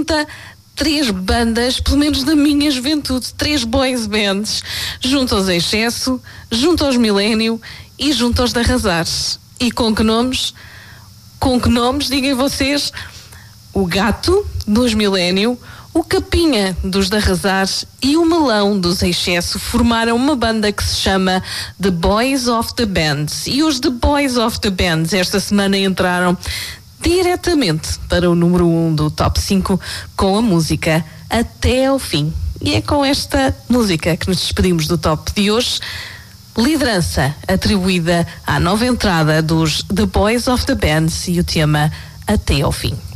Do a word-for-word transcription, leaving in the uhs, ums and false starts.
junta três bandas, pelo menos da minha juventude, três boys bands, junto aos Excesso, junto aos Milênio e junto aos de Arrasar. E com que nomes? Com que nomes, digam vocês? O Gato, dos Milênio, o Capinha, dos de Arrasar, e o Melão, dos Excesso, formaram uma banda que se chama The Boys of the Bands. E os The Boys of the Bands esta semana entraram diretamente para o número um do Top cinco com a música Até ao Fim. E é com esta música que nos despedimos do Top de hoje. Liderança atribuída à nova entrada dos The Boys of the Bands e o tema Até ao Fim.